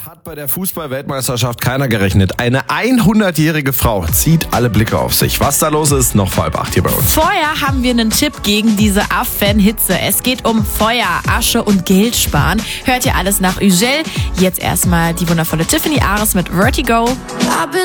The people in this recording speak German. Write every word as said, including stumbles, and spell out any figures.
Hat bei der Fußball-Weltmeisterschaft keiner gerechnet. Eine hundertjährige Frau zieht alle Blicke auf sich. Was da los ist, noch vor halb acht hier bei uns. Vorher haben wir einen Tipp gegen diese Affenhitze. Es geht um Feuer, Asche und Geld sparen. Hört ihr alles nach Ugel. Jetzt erstmal die wundervolle Tiffany Ares mit Vertigo.